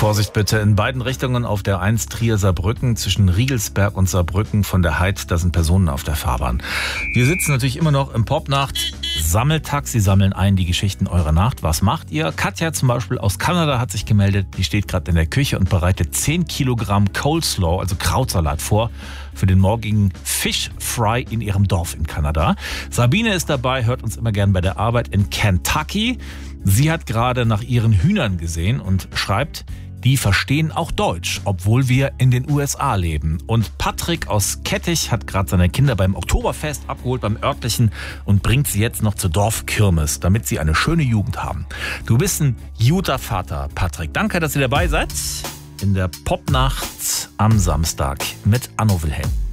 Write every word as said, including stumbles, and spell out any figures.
Vorsicht bitte in beiden Richtungen auf der eins Trier-Saarbrücken zwischen Riegelsberg und Saarbrücken von der Heid. Da sind Personen auf der Fahrbahn. Wir sitzen natürlich immer noch im Popnacht Sammeltag. Sie sammeln ein die Geschichten eurer Nacht. Was macht ihr? Katja zum Beispiel aus Kanada hat sich gemeldet. Die steht gerade in der Küche und bereitet zehn Kilogramm Coleslaw, also Krautsalat, vor für den morgigen Fish Fry in ihrem Dorf in Kanada. Sabine ist dabei, hört uns immer gern bei der Arbeit in Kentucky. Sie hat gerade nach ihren Hühnern gesehen und schreibt, die verstehen auch Deutsch, obwohl wir in den U S A leben. Und Patrick aus Kettich hat gerade seine Kinder beim Oktoberfest abgeholt, beim örtlichen, und bringt sie jetzt noch zur Dorfkirmes, damit sie eine schöne Jugend haben. Du bist ein guter Vater, Patrick. Danke, dass ihr dabei seid in der Popnacht am Samstag mit Anno Wilhelm.